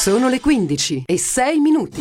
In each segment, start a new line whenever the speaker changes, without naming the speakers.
Sono le 15:06.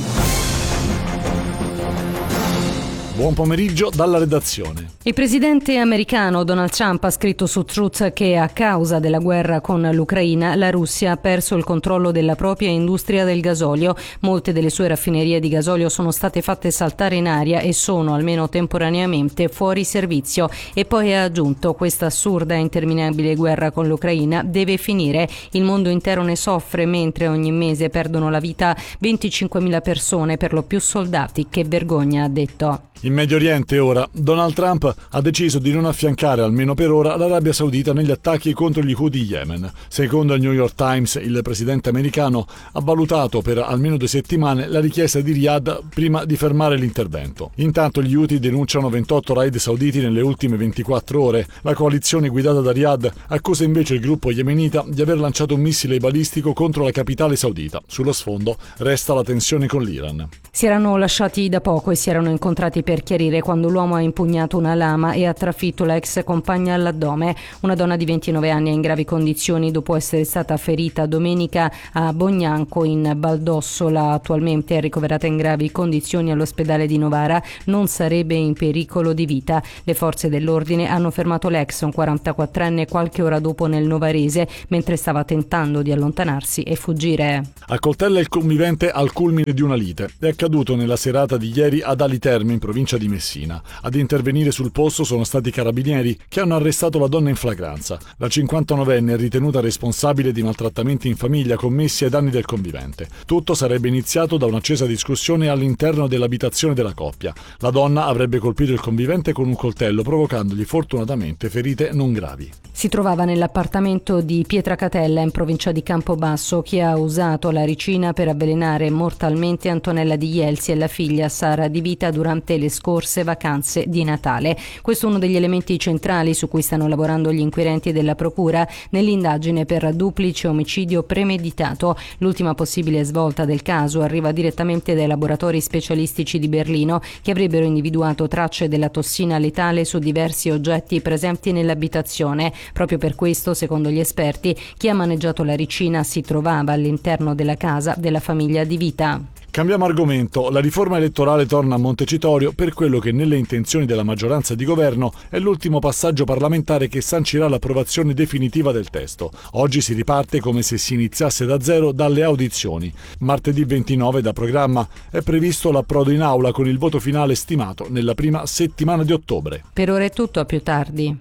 Buon pomeriggio dalla redazione.
Il presidente americano Donald Trump ha scritto su Truth che a causa della guerra con l'Ucraina la Russia ha perso il controllo della propria industria del gasolio. Molte delle sue raffinerie di gasolio sono state fatte saltare in aria e sono, almeno temporaneamente, fuori servizio. E poi ha aggiunto: questa assurda e interminabile guerra con l'Ucraina deve finire. Il mondo intero ne soffre mentre ogni mese perdono la vita 25.000 persone, per lo più soldati. Che vergogna, ha detto.
In Medio Oriente ora, Donald Trump ha deciso di non affiancare, almeno per ora, l'Arabia Saudita negli attacchi contro gli Houthi Yemen. Secondo il New York Times, il presidente americano ha valutato per almeno 2 settimane la richiesta di Riyadh prima di fermare l'intervento. Intanto gli Houthi denunciano 28 raid sauditi nelle ultime 24 ore. La coalizione guidata da Riyadh accusa invece il gruppo yemenita di aver lanciato un missile balistico contro la capitale saudita. Sullo sfondo resta la tensione con l'Iran.
Si erano lasciati da poco e si erano incontrati per chiarire quando l'uomo ha impugnato una lama e ha trafitto la ex compagna all'addome. Una donna di 29 anni è in gravi condizioni dopo essere stata ferita domenica a Bognanco in Valdossola. Attualmente è ricoverata in gravi condizioni all'ospedale di Novara. Non sarebbe in pericolo di vita. Le forze dell'ordine hanno fermato l'ex, un 44enne, qualche ora dopo nel Novarese mentre stava tentando di allontanarsi e fuggire.
Accoltella il convivente al culmine di una lite. È accaduto nella serata di ieri ad Ali Terme, in provincia di Messina. Ad intervenire sul posto sono stati i carabinieri che hanno arrestato la donna in flagranza. La 59enne è ritenuta responsabile di maltrattamenti in famiglia commessi ai danni del convivente. Tutto sarebbe iniziato da un'accesa discussione all'interno dell'abitazione della coppia. La donna avrebbe colpito il convivente con un coltello, provocandogli fortunatamente ferite non gravi.
Si trovava nell'appartamento di Pietracatella, in provincia di Campobasso, che ha usato la ricina per avvelenare mortalmente Antonella Di Jelsi e la figlia Sara Di Vita durante le scorse vacanze di Natale. Questo è uno degli elementi centrali su cui stanno lavorando gli inquirenti della Procura nell'indagine per duplice omicidio premeditato. L'ultima possibile svolta del caso arriva direttamente dai laboratori specialistici di Berlino, che avrebbero individuato tracce della tossina letale su diversi oggetti presenti nell'abitazione. Proprio per questo, secondo gli esperti, chi ha maneggiato la ricina si trovava all'interno della casa della famiglia Di Vita.
Cambiamo argomento. La riforma elettorale torna a Montecitorio per quello che nelle intenzioni della maggioranza di governo è l'ultimo passaggio parlamentare che sancirà l'approvazione definitiva del testo. Oggi si riparte come se si iniziasse da zero dalle audizioni. Martedì 29 da programma è previsto l'approdo in aula con il voto finale stimato nella prima settimana di ottobre.
Per ora è tutto, a più tardi.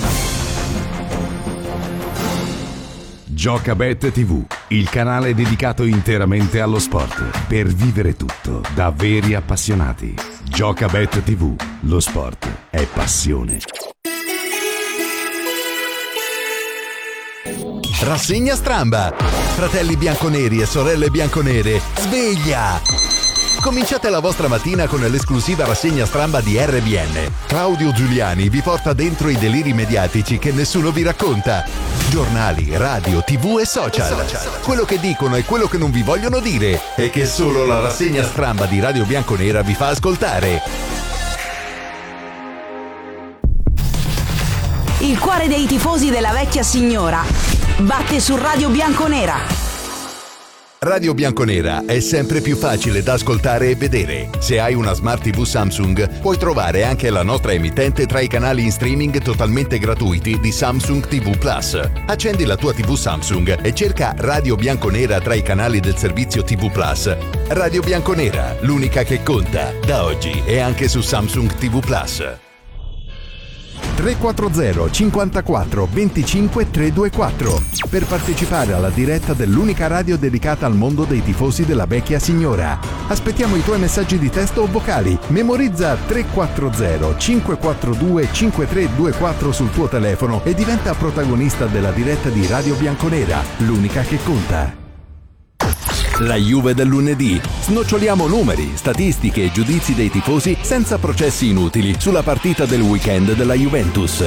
Giocabet TV, il canale dedicato interamente allo sport, per vivere tutto da veri appassionati. Giocabet TV, lo sport è passione.
Rassegna Stramba. Fratelli bianconeri e sorelle bianconere, sveglia! Cominciate la vostra mattina con l'esclusiva rassegna Stramba di RBN. Claudio Giuliani vi porta dentro i deliri mediatici che nessuno vi racconta. Giornali, radio, TV e social. Quello che dicono e quello che non vi vogliono dire e che solo la rassegna Stramba di Radio Bianconera vi fa ascoltare.
Il cuore dei tifosi della vecchia signora batte su Radio Bianconera.
Radio Bianconera è sempre più facile da ascoltare e vedere. Se hai una Smart TV Samsung, puoi trovare anche la nostra emittente tra i canali in streaming totalmente gratuiti di Samsung TV Plus. Accendi la tua TV Samsung e cerca Radio Bianconera tra i canali del servizio TV Plus. Radio Bianconera, l'unica che conta, da oggi e anche su Samsung TV Plus.
340 54 25 324 per partecipare alla diretta dell'unica radio dedicata al mondo dei tifosi della vecchia signora. Aspettiamo i tuoi messaggi di testo o vocali. Memorizza 340 542 5324 sul tuo telefono e diventa protagonista della diretta di Radio Bianconera, l'unica che conta.
La Juve del lunedì. Snoccioliamo numeri, statistiche e giudizi dei tifosi senza processi inutili sulla partita del weekend della Juventus.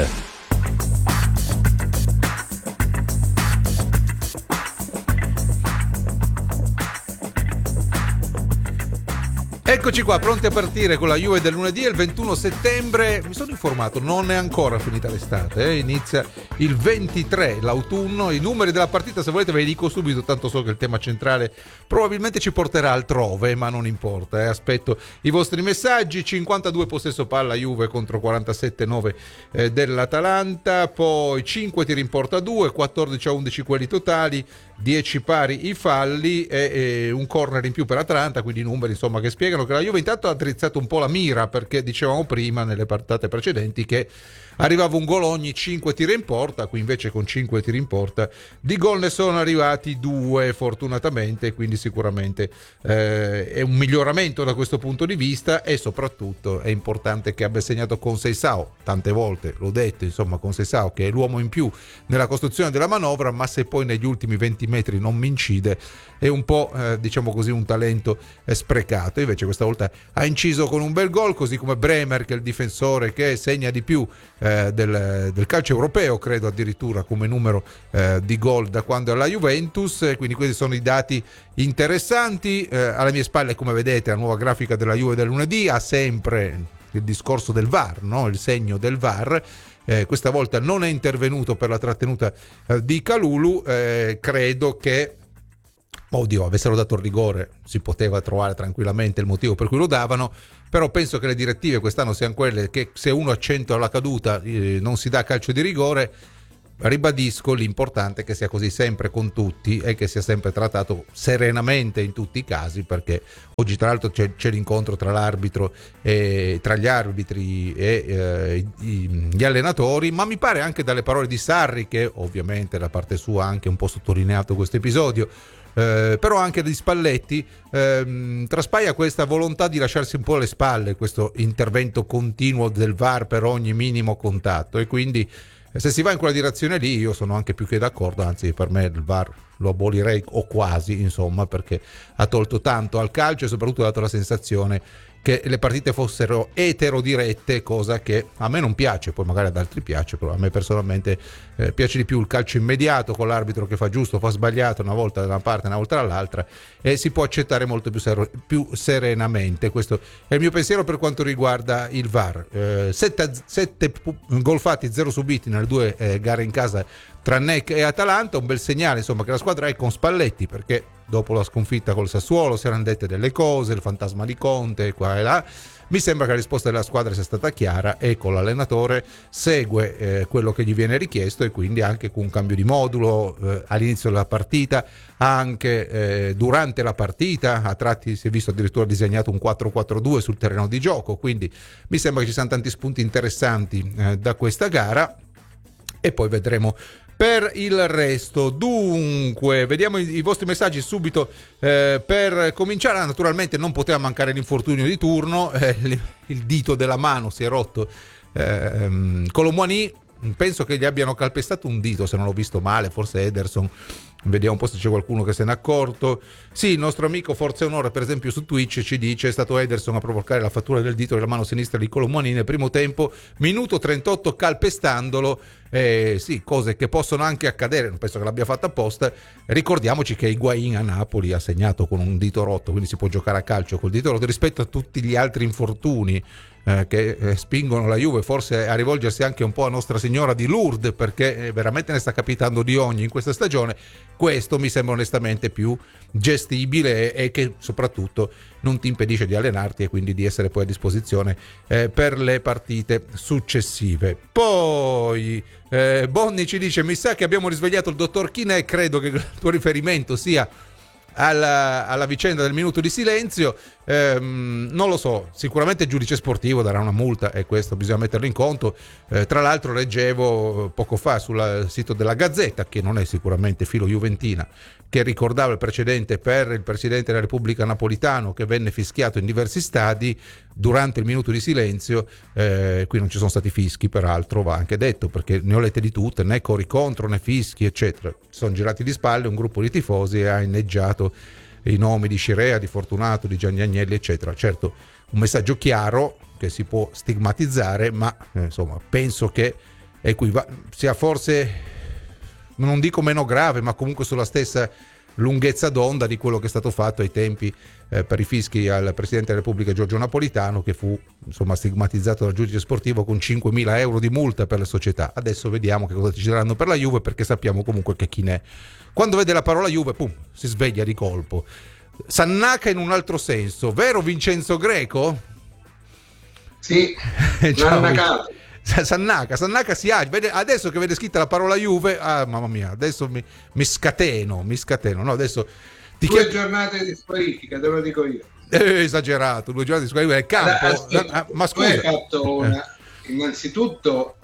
Eccoci qua, pronti a partire con la Juve del lunedì, il 21 settembre. Mi sono informato, non è ancora finita l'estate, inizia il 23, l'autunno. I numeri della partita, se volete, ve li dico subito, tanto so che il tema centrale probabilmente ci porterà altrove, ma non importa. Aspetto i vostri messaggi. 52 possesso palla Juve contro 47-9 dell'Atalanta, poi 5 tiri in porta 2, 14-11 quelli totali, 10 pari i falli e un corner in più per Atalanta, quindi numeri insomma che spiegano che la Juve intanto ha drizzato un po' la mira, perché dicevamo prima nelle partite precedenti che arrivava un gol ogni 5 tiri in porta, qui invece con 5 tiri in porta di gol ne sono arrivati 2 fortunatamente, quindi sicuramente è un miglioramento da questo punto di vista, e soprattutto è importante che abbia segnato Conceição, tante volte l'ho detto, insomma Conceição che è l'uomo in più nella costruzione della manovra, ma se poi negli ultimi 20 metri non mi incide è un po' diciamo così un talento sprecato. Invece questa volta ha inciso con un bel gol, così come Bremer, che è il difensore che segna di più del calcio europeo, credo addirittura come numero di gol da quando è alla Juventus. Quindi questi sono i dati interessanti. Alle mie spalle, come vedete, la nuova grafica della Juve del lunedì ha sempre il discorso del VAR, no? Il segno del VAR. Questa volta non è intervenuto per la trattenuta di Kalulu. Credo che avessero dato il rigore, si poteva trovare tranquillamente il motivo per cui lo davano, però penso che le direttive quest'anno siano quelle che se uno accentua la caduta non si dà calcio di rigore. Ribadisco l'importante è che sia così sempre con tutti e che sia sempre trattato serenamente in tutti i casi, perché oggi tra l'altro c'è l'incontro tra l'arbitro e tra gli arbitri e gli allenatori, ma mi pare anche dalle parole di Sarri, che ovviamente da parte sua ha anche un po' sottolineato questo episodio, però anche di Spalletti traspaia questa volontà di lasciarsi un po' alle spalle questo intervento continuo del VAR per ogni minimo contatto, e quindi se si va in quella direzione lì io sono anche più che d'accordo, anzi per me il VAR lo abolirei o quasi, insomma, perché ha tolto tanto al calcio e soprattutto ha dato la sensazione che le partite fossero eterodirette, cosa che a me non piace, poi magari ad altri piace, però a me personalmente piace di più il calcio immediato, con l'arbitro che fa giusto, fa sbagliato, una volta da una parte, una volta dall'altra, e si può accettare molto più serenamente. Questo è il mio pensiero per quanto riguarda il VAR. 7 gol fatti, 0 subiti nelle 2 gare in casa tra NEC e Atalanta, un bel segnale insomma che la squadra è con Spalletti, perché dopo la sconfitta col Sassuolo si erano dette delle cose, il fantasma di Conte qua e là. Mi sembra che la risposta della squadra sia stata chiara e con l'allenatore segue quello che gli viene richiesto, e quindi anche con un cambio di modulo all'inizio della partita, anche durante la partita a tratti si è visto addirittura disegnato un 4-4-2 sul terreno di gioco, quindi mi sembra che ci siano tanti spunti interessanti da questa gara, e poi vedremo per il resto. Dunque, vediamo i vostri messaggi subito per cominciare. Naturalmente non poteva mancare l'infortunio di turno, il dito della mano si è rotto. Colomboani, penso che gli abbiano calpestato un dito, se non l'ho visto male, forse Ederson. Vediamo un po' se c'è qualcuno che se n'è accorto. Sì, il nostro amico Forza Onore, per esempio, su Twitch ci dice: è stato Ederson a provocare la frattura del dito della mano sinistra di Colomboani nel primo tempo, minuto 38 calpestandolo. Sì, cose che possono anche accadere, non penso che l'abbia fatta apposta. Ricordiamoci che Higuaín a Napoli ha segnato con un dito rotto, quindi si può giocare a calcio col dito rotto, rispetto a tutti gli altri infortuni che spingono la Juve forse a rivolgersi anche un po' a Nostra Signora di Lourdes, perché veramente ne sta capitando di ogni in questa stagione. Questo mi sembra onestamente più gestibile e che soprattutto non ti impedisce di allenarti e quindi di essere poi a disposizione per le partite successive. Poi Bonni ci dice: mi sa che abbiamo risvegliato il dottor Chinè. Credo che il tuo riferimento sia alla vicenda del minuto di silenzio. Non lo so, sicuramente il giudice sportivo darà una multa e questo bisogna metterlo in conto. Tra l'altro leggevo poco fa sul sito della Gazzetta, che non è sicuramente filo juventina, che ricordava il precedente per il Presidente della Repubblica Napolitano, che venne fischiato in diversi stadi durante il minuto di silenzio. Qui non ci sono stati fischi, peraltro va anche detto, perché ne ho lette di tutte, né cori contro né fischi eccetera. Si sono girati di spalle un gruppo di tifosi e ha inneggiato i nomi di Scirea, di Fortunato, di Gianni Agnelli eccetera. Certo, un messaggio chiaro che si può stigmatizzare, ma insomma penso che sia forse, non dico meno grave, ma comunque sulla stessa lunghezza d'onda di quello che è stato fatto ai tempi per i fischi al Presidente della Repubblica Giorgio Napolitano, che fu insomma stigmatizzato dal giudice sportivo con 5.000 euro di multa per le società. Adesso vediamo che cosa decideranno per la Juve, perché sappiamo comunque che chi ne quando vede la parola Juve, pum, si sveglia di colpo. Sannaka in un altro senso, vero Vincenzo Greco?
Sì, Sannaka
si agita, adesso che vede scritta la parola Juve, mamma mia, adesso mi scateno, no, adesso ti
2 giornate di squalifica, te lo dico io.
Esagerato, 2 giornate di squalifica nel campo. Ma scusa,
tu hai fatto innanzitutto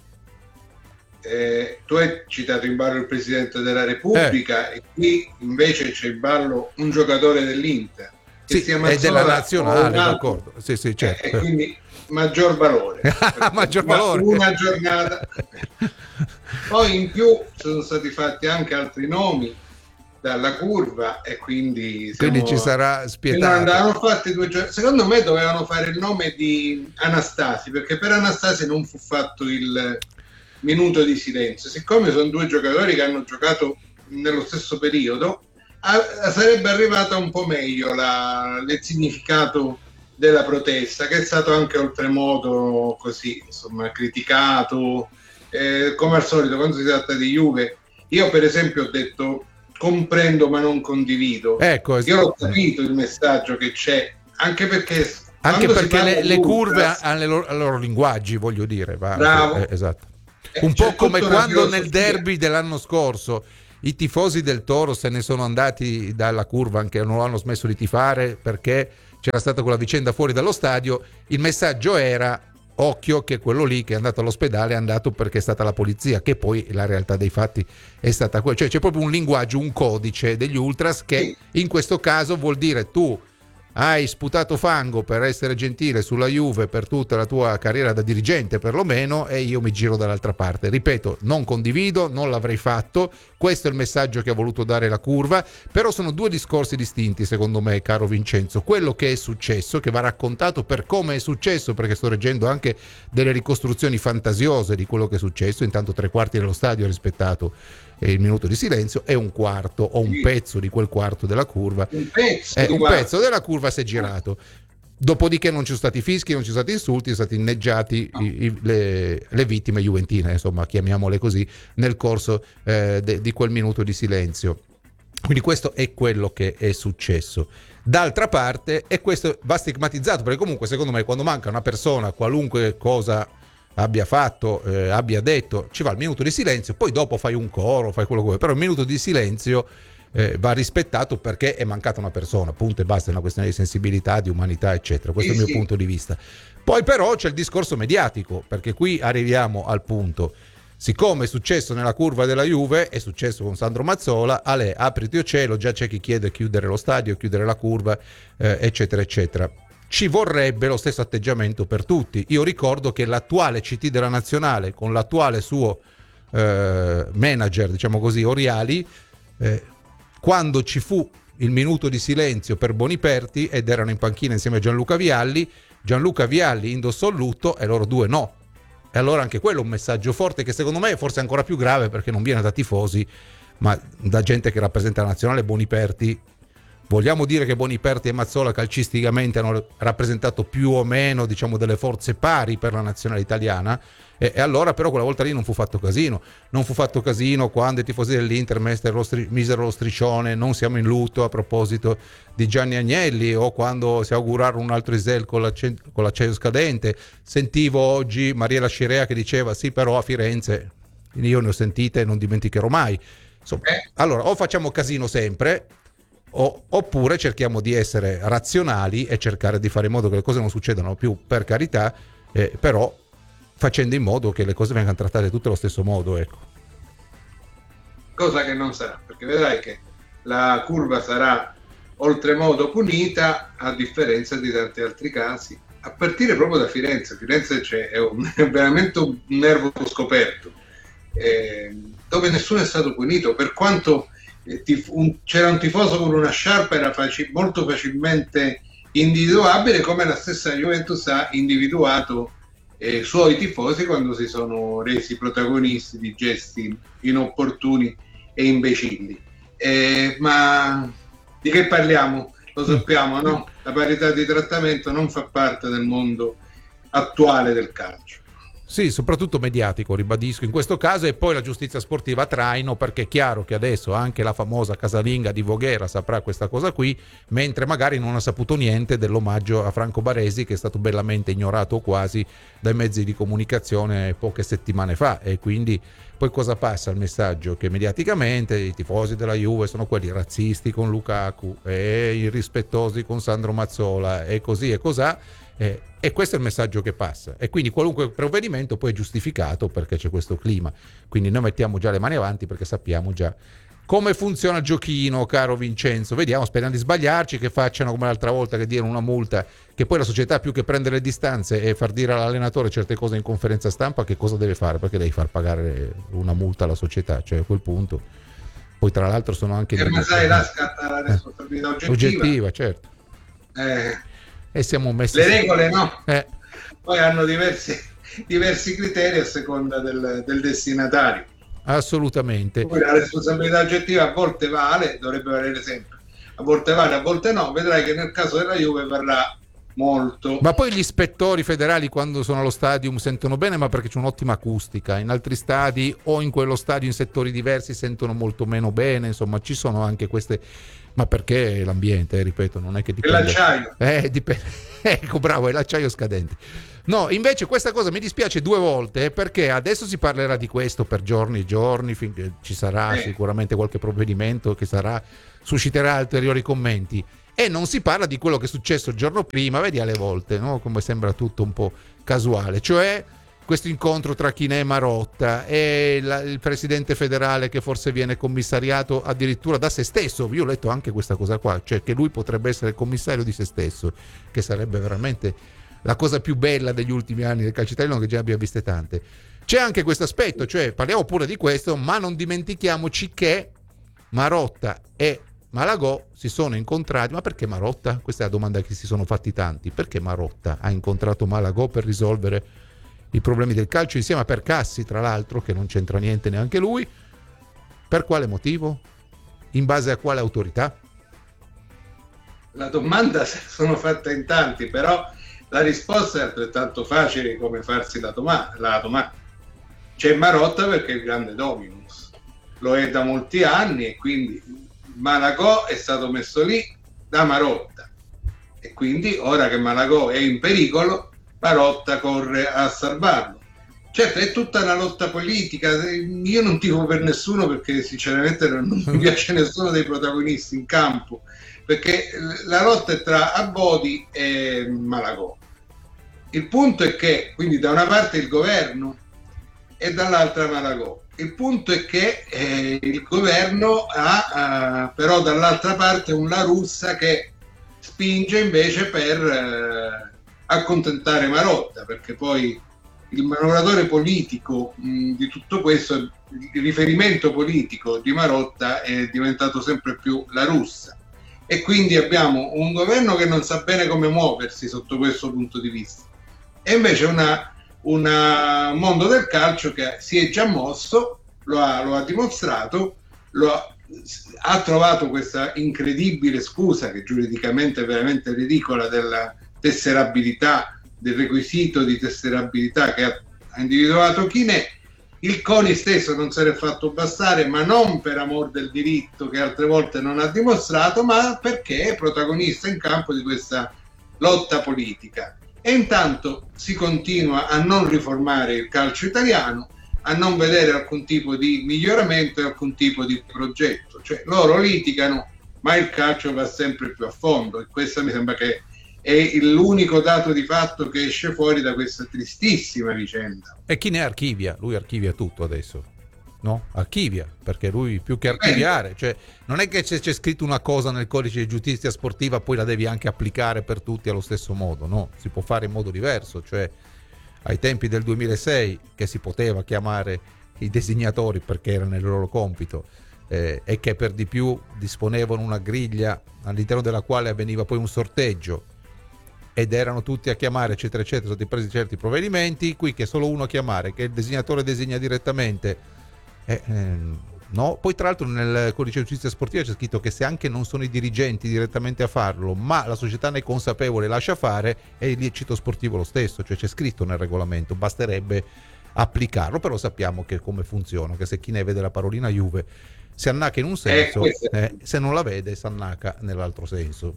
tu hai citato in ballo il Presidente della Repubblica e qui invece c'è in ballo un giocatore dell'Inter
sì, è della nazionale, d'accordo, sì, certo.
E quindi maggior valore.
Maggior valore.
Una giornata. Poi in più sono stati fatti anche altri nomi dalla curva e quindi
ci sarà spietato.
Andavano fatti 2 giorni. Secondo me dovevano fare il nome di Anastasi, perché per Anastasi non fu fatto il minuto di silenzio. Siccome sono 2 giocatori che hanno giocato nello stesso periodo, sarebbe arrivata un po' meglio il significato della protesta, che è stato anche oltremodo così, insomma, criticato. Come al solito quando si tratta di Juve, io per esempio ho detto comprendo ma non condivido.
Ecco,
io ho capito il messaggio che c'è, anche perché
le curve hanno i loro linguaggi, voglio dire.
Bravo.
Esatto. Un po' come quando nel derby dell'anno scorso i tifosi del Toro se ne sono andati dalla curva, anche non hanno smesso di tifare perché c'era stata quella vicenda fuori dallo stadio. Il messaggio era: occhio che quello lì che è andato all'ospedale è andato perché è stata la polizia, che poi la realtà dei fatti è stata quella. Cioè c'è proprio un linguaggio, un codice degli ultras che in questo caso vuol dire: tu hai sputato fango, per essere gentile, sulla Juve per tutta la tua carriera da dirigente perlomeno, e io mi giro dall'altra parte. Ripeto, non condivido, non l'avrei fatto, questo è il messaggio che ha voluto dare la curva, però sono 2 discorsi distinti secondo me, caro Vincenzo. Quello che è successo, che va raccontato per come è successo, perché sto leggendo anche delle ricostruzioni fantasiose di quello che è successo. Intanto 3/4 dello stadio ha rispettato il minuto di silenzio, e 1/4 o un pezzo di quel quarto della curva, un pezzo della curva si è girato. Dopodiché non ci sono stati fischi, non ci sono stati insulti, sono stati inneggiati le vittime juventine, insomma, chiamiamole così, nel corso di quel minuto di silenzio. Quindi questo è quello che è successo. D'altra parte, e questo va stigmatizzato, perché comunque secondo me quando manca una persona, qualunque cosa abbia fatto, abbia detto, ci va il minuto di silenzio, poi dopo fai un coro, fai quello che vuoi, però il minuto di silenzio va rispettato perché è mancata una persona, punto e basta. È una questione di sensibilità, di umanità, eccetera. Questo è il mio punto di vista. Poi però c'è il discorso mediatico, perché qui arriviamo al punto: siccome è successo nella curva della Juve, è successo con Sandro Mazzola, apriti o cielo, già c'è chi chiede chiudere lo stadio, chiudere la curva, eccetera eccetera. Ci vorrebbe lo stesso atteggiamento per tutti. Io ricordo che l'attuale CT della Nazionale, con l'attuale suo manager, diciamo così, Oriali, quando ci fu il minuto di silenzio per Boniperti ed erano in panchina insieme a Gianluca Vialli indossò il lutto e loro 2 no. E allora anche quello è un messaggio forte, che secondo me è forse ancora più grave, perché non viene da tifosi ma da gente che rappresenta la Nazionale. Boniperti, vogliamo dire che Boniperti e Mazzola calcisticamente hanno rappresentato più o meno, diciamo, delle forze pari per la nazionale italiana, e allora però quella volta lì non fu fatto casino quando i tifosi dell'Inter misero lo striscione non siamo in lutto a proposito di Gianni Agnelli, o quando si augurarono un altro Isel con l'acciaio scadente. Sentivo oggi Mariella Scirea che diceva: sì, però a Firenze io ne ho sentite e non dimenticherò mai. Insomma, allora o facciamo casino sempre, oppure cerchiamo di essere razionali e cercare di fare in modo che le cose non succedano più, per carità, però facendo in modo che le cose vengano trattate tutte allo stesso modo, ecco.
Cosa che non sarà, perché vedrai che la curva sarà oltremodo punita, a differenza di tanti altri casi, a partire proprio da Firenze. Firenze è veramente un nervo scoperto, dove nessuno è stato punito, per quanto c'era un tifoso con una sciarpa, era molto facilmente individuabile, come la stessa Juventus ha individuato suoi tifosi quando si sono resi protagonisti di gesti inopportuni e imbecilli. Ma di che parliamo? Lo sappiamo, no? La parità di trattamento non fa parte del mondo attuale del calcio.
Sì, soprattutto mediatico, ribadisco in questo caso, e poi la giustizia sportiva a traino, perché è chiaro che adesso anche la famosa casalinga di Voghera saprà questa cosa qui, mentre magari non ha saputo niente dell'omaggio a Franco Baresi, che è stato bellamente ignorato quasi dai mezzi di comunicazione poche settimane fa. E quindi poi cosa passa il messaggio? Che mediaticamente i tifosi della Juve sono quelli razzisti con Lukaku e irrispettosi con Sandro Mazzola e così e cos'ha. E questo è il messaggio che passa, e quindi qualunque provvedimento poi è giustificato perché c'è questo clima. Quindi noi mettiamo già le mani avanti perché sappiamo già come funziona il giochino, caro Vincenzo. Vediamo, speriamo di sbagliarci, che facciano come l'altra volta, che diano una multa, che poi la società, più che prendere le distanze e far dire all'allenatore certe cose in conferenza stampa, che cosa deve fare? Perché devi far pagare una multa alla società, cioè a quel punto. Poi tra l'altro sono anche...
ma sai, là scatta la responsabilità oggettiva,
certo. E siamo messi...
Le regole no, poi hanno diversi criteri a seconda del destinatario.
Assolutamente.
Poi la responsabilità oggettiva a volte vale, dovrebbe valere sempre, a volte vale, a volte no. Vedrai che nel caso della Juve varrà molto.
Ma poi gli ispettori federali quando sono allo stadium sentono bene, ma perché c'è un'ottima acustica. In altri stadi o in quello stadio in settori diversi sentono molto meno bene, insomma ci sono anche queste... Ma perché l'ambiente, ripeto, non è che dipende...
E l'acciaio.
Dipende. Ecco, bravo, è l'acciaio scadente. No, invece questa cosa mi dispiace due volte, perché adesso si parlerà di questo per giorni e giorni, finché ci sarà sicuramente qualche provvedimento che susciterà ulteriori commenti, e non si parla di quello che è successo il giorno prima. Vedi alle volte, no? Come sembra tutto un po' casuale, cioè questo incontro tra Chinè e Marotta e il presidente federale che forse viene commissariato addirittura da se stesso. Io ho letto anche questa cosa qua, cioè che lui potrebbe essere commissario di se stesso, che sarebbe veramente la cosa più bella degli ultimi anni del calcio italiano, che già abbia viste tante. C'è anche questo aspetto, cioè parliamo pure di questo, ma non dimentichiamoci che Marotta e Malagò si sono incontrati. Ma perché Marotta? Questa è la domanda che si sono fatti tanti. Perché Marotta ha incontrato Malagò per risolvere i problemi del calcio insieme a Percassi, tra l'altro, che non c'entra niente neanche lui? Per quale motivo? In base a quale autorità?
La domanda sono fatta in tanti, però la risposta è altrettanto facile come farsi la domanda. C'è Marotta perché è il grande dominus, lo è da molti anni, e quindi Malagò è stato messo lì da Marotta, e quindi ora che Malagò è in pericolo Marotta corre a salvarlo. Certo, è tutta una lotta politica. Io non tifo per nessuno, perché sinceramente non mi piace nessuno dei protagonisti in campo, perché la lotta è tra Abodi e Malagò. Il punto è che, quindi, da una parte il governo e dall'altra Malagò. Il punto è che il governo ha però dall'altra parte un La Russa che spinge invece per accontentare Marotta, perché poi il manovratore politico di tutto questo, il riferimento politico di Marotta è diventato sempre più La Russa, e quindi abbiamo un governo che non sa bene come muoversi sotto questo punto di vista, e invece un mondo del calcio che si è già mosso, lo ha dimostrato, ha trovato questa incredibile scusa, che giuridicamente è veramente ridicola, della tesserabilità, del requisito di tesserabilità che ha individuato Chinè. Il CONI stesso non se l'è fatto bastare, ma non per amor del diritto, che altre volte non ha dimostrato, ma perché è protagonista in campo di questa lotta politica. E intanto si continua a non riformare il calcio italiano, a non vedere alcun tipo di miglioramento e alcun tipo di progetto. Cioè loro litigano, ma il calcio va sempre più a fondo, e questo mi sembra che è l'unico dato di fatto che esce fuori da questa tristissima vicenda.
E chi ne archivia? Lui archivia tutto adesso, no? Archivia, perché lui più che archiviare, cioè non è che c'è scritto una cosa nel codice di giustizia sportiva poi la devi anche applicare per tutti allo stesso modo, no? Si può fare in modo diverso, cioè ai tempi del 2006 che si poteva chiamare i designatori perché era nel loro compito, e che per di più disponevano una griglia all'interno della quale avveniva poi un sorteggio ed erano tutti a chiamare, eccetera eccetera, sono stati presi certi provvedimenti. Qui che è solo uno a chiamare, che il designatore designa direttamente, No? Poi tra l'altro nel codice di giustizia sportiva c'è scritto che se anche non sono i dirigenti direttamente a farlo, ma la società ne è consapevole e lascia fare, è illecito sportivo lo stesso, cioè c'è scritto nel regolamento, basterebbe applicarlo. Però sappiamo che come funziona, che se chi ne vede la parolina Juve si annacca in un senso, se non la vede si annacca nell'altro senso.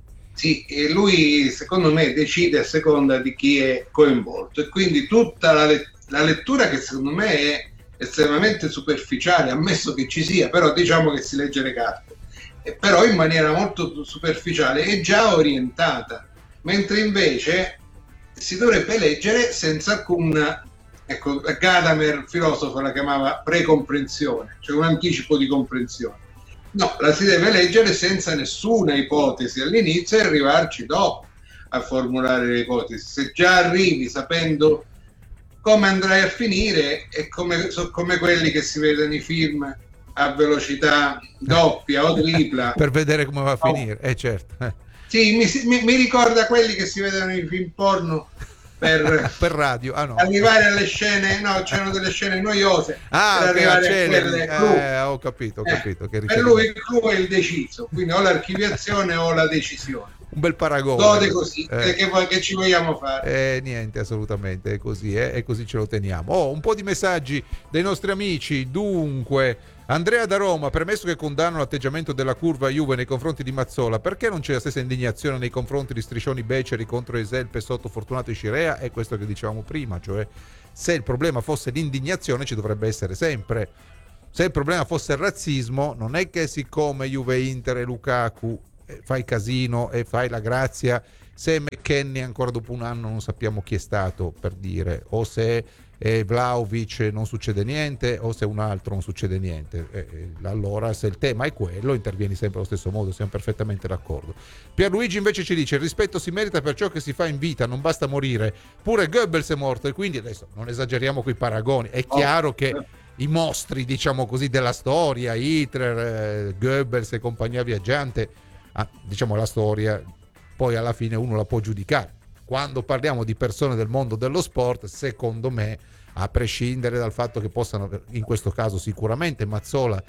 Sì, e lui secondo me decide a seconda di chi è coinvolto, e quindi tutta la lettura, che secondo me è estremamente superficiale, ammesso che ci sia, però diciamo che si legge le carte, però in maniera molto superficiale, è già orientata, mentre invece si dovrebbe leggere senza alcun, ecco, Gadamer filosofo la chiamava precomprensione, cioè un anticipo di comprensione. No, la si deve leggere senza nessuna ipotesi all'inizio e arrivarci dopo a formulare le ipotesi. Se già arrivi sapendo come andrai a finire, è come quelli che si vedono i film a velocità doppia o tripla
per vedere come va a finire, certo.
Sì, mi ricorda quelli che si vedono i film porno per
radio,
arrivare alle scene, c'erano delle scene noiose per arrivare a quelle clou.
Ho capito che
per lui il clou è il deciso, quindi o l'archiviazione o la decisione.
Un bel paragone.
Gode così, che ci vogliamo fare?
Niente, assolutamente, è così, e così ce lo teniamo. Un po' di messaggi dei nostri amici. Dunque, Andrea da Roma: premesso che condanno l'atteggiamento della curva Juve nei confronti di Mazzola, perché non c'è la stessa indignazione nei confronti di Striscioni Beceri contro Eselpe sotto Fortunato e Scirea? È questo che dicevamo prima, cioè se il problema fosse l'indignazione ci dovrebbe essere sempre. Se il problema fosse il razzismo, non è che siccome Juve, Inter e Lukaku fai casino e fai la grazia, se McKennie ancora dopo un anno non sappiamo chi è stato, per dire, o se Vlahovic non succede niente, o se un altro non succede niente. Allora se il tema è quello, intervieni sempre allo stesso modo, siamo perfettamente d'accordo. Pierluigi invece ci dice: il rispetto si merita per ciò che si fa in vita, non basta morire. Pure Goebbels è morto, e quindi adesso non esageriamo coi paragoni, è chiaro che i mostri, diciamo così, della storia, Hitler, Goebbels e compagnia viaggiante, diciamo la storia poi alla fine uno la può giudicare. Quando parliamo di persone del mondo dello sport, secondo me, a prescindere dal fatto che possano, in questo caso sicuramente Mazzola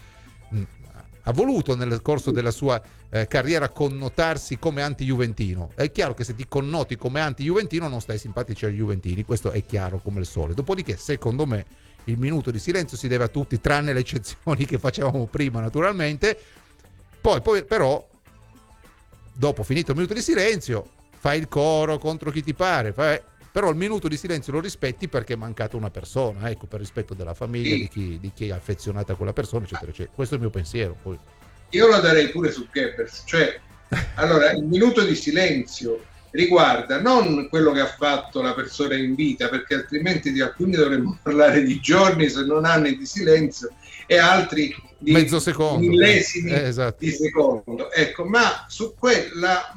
ha voluto nel corso della sua carriera connotarsi come anti-juventino, è chiaro che se ti connoti come anti-juventino non stai simpatici agli juventini, questo è chiaro come il sole. Dopodiché secondo me il minuto di silenzio si deve a tutti, tranne le eccezioni che facevamo prima naturalmente. Poi però dopo finito il minuto di silenzio fai il coro contro chi ti pare, però il minuto di silenzio lo rispetti perché è mancata una persona, ecco, per rispetto della famiglia, sì, di chi è affezionato a quella persona, eccetera, eccetera. Questo è il mio pensiero. Poi
io lo darei pure su Goebbels, cioè allora il minuto di silenzio riguarda non quello che ha fatto la persona in vita, perché altrimenti di alcuni dovremmo parlare di giorni, se non anni di silenzio, e altri di
mezzo secondo,
millesimi
esatto,
di secondo, ecco. Ma su quella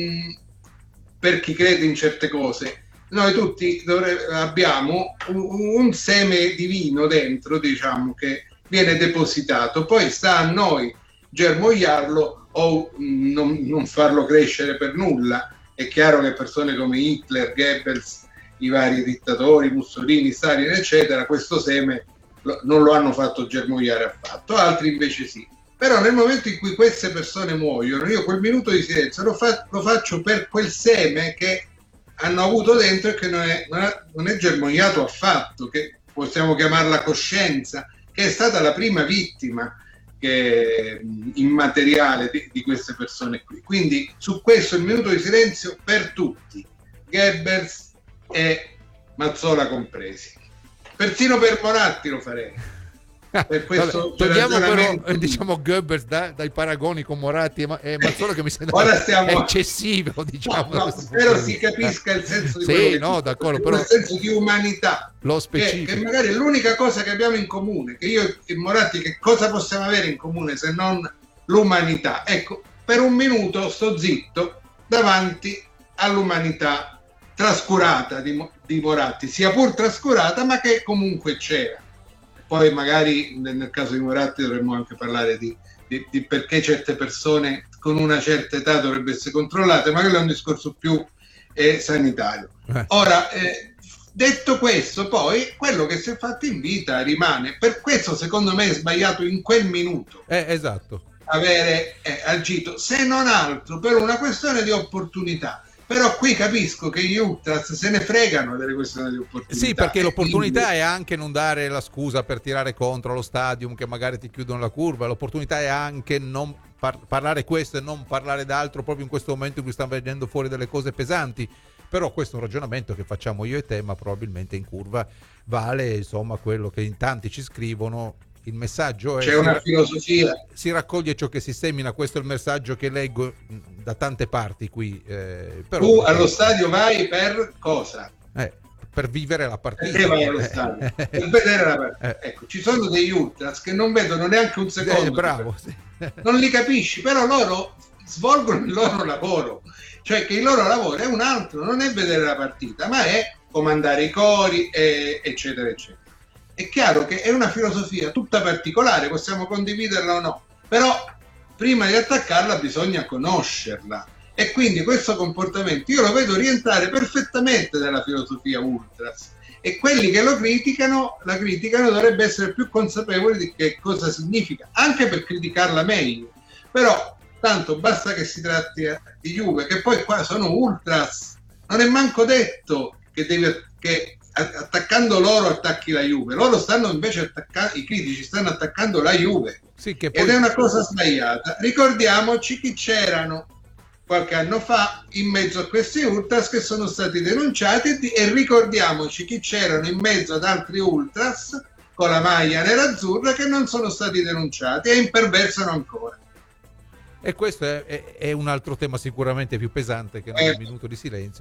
per chi crede in certe cose, noi tutti abbiamo un seme divino dentro, diciamo, che viene depositato, poi sta a noi germogliarlo o non farlo crescere per nulla. È chiaro che persone come Hitler, Goebbels, i vari dittatori, Mussolini, Stalin, eccetera, questo seme non lo hanno fatto germogliare affatto, altri invece sì. Però nel momento in cui queste persone muoiono, io quel minuto di silenzio lo faccio per quel seme che hanno avuto dentro e che non è germogliato affatto, che possiamo chiamarla coscienza, che è stata la prima vittima immateriale di queste persone qui. Quindi su questo il minuto di silenzio per tutti, Goebbels e Mazzola compresi. Persino per Moratti lo farei. Per questo
togliamo però, diciamo, Goebbels dai paragoni con Moratti e Mazzola, che mi sembra eccessivo, diciamo.
No, spero si capisca il senso di quello
che d'accordo, però
il senso di umanità,
lo specifico,
che magari è l'unica cosa che abbiamo in comune, che io e Moratti, che cosa possiamo avere in comune se non l'umanità? Ecco, per un minuto sto zitto davanti all'umanità trascurata di Moratti, sia pur trascurata, ma che comunque c'era. Poi magari nel caso di Moratti dovremmo anche parlare di perché certe persone con una certa età dovrebbero essere controllate, ma quello è un discorso più sanitario. Ora, Detto questo, poi quello che si è fatto in vita rimane. Per questo secondo me è sbagliato in quel minuto
Esatto.
avere agito, se non altro per una questione di opportunità. Però qui capisco che gli ultras se ne fregano delle questioni di opportunità.
Sì, perché l'opportunità
quindi
è anche non dare la scusa per tirare contro lo stadium che magari ti chiudono la curva, l'opportunità è anche non parlare questo e non parlare d'altro proprio in questo momento in cui stanno venendo fuori delle cose pesanti. Però questo è un ragionamento che facciamo io e te, ma probabilmente in curva vale insomma quello che in tanti ci scrivono. Il messaggio è:
c'è una filosofia.
Si raccoglie ciò che si semina, questo è il messaggio che leggo da tante parti qui. Però,
Tu allo stadio vai per cosa?
Per vivere la partita.
Perché vai allo stadio? Per vedere la partita. Ecco, ci sono degli ultras che non vedono neanche un secondo.
Bravo. Sì.
Non li capisci, però loro svolgono il loro lavoro. Cioè che il loro lavoro è un altro, non è vedere la partita, ma è comandare i cori, eccetera, eccetera. È chiaro che è una filosofia tutta particolare, possiamo condividerla o no, però prima di attaccarla bisogna conoscerla, e quindi questo comportamento io lo vedo rientrare perfettamente nella filosofia ultras, e quelli che lo criticano, la criticano, dovrebbe essere più consapevoli di che cosa significa, anche per criticarla meglio. Però tanto basta che si tratti di Juve, che poi qua sono ultras, non è manco detto che attaccando loro attacchi la Juve, loro stanno invece attaccando, i critici stanno attaccando la Juve,
sì, che poi...
ed è una cosa sbagliata. Ricordiamoci chi c'erano qualche anno fa in mezzo a questi ultras che sono stati denunciati, e ricordiamoci chi c'erano in mezzo ad altri ultras con la maglia nerazzurra che non sono stati denunciati e imperversano ancora.
E questo è un altro tema sicuramente più pesante che nel minuto di silenzio.